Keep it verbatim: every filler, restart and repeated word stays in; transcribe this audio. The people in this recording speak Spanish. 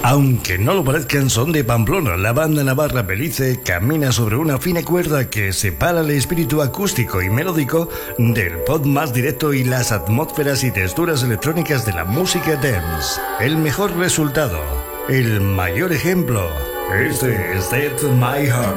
Aunque no lo parezcan, son de Pamplona. La banda navarra Belice camina sobre una fina cuerda que separa el espíritu acústico y melódico del pop más directo y las atmósferas y texturas electrónicas de la música dance. El mejor resultado, el mayor ejemplo, este es Set My Heart.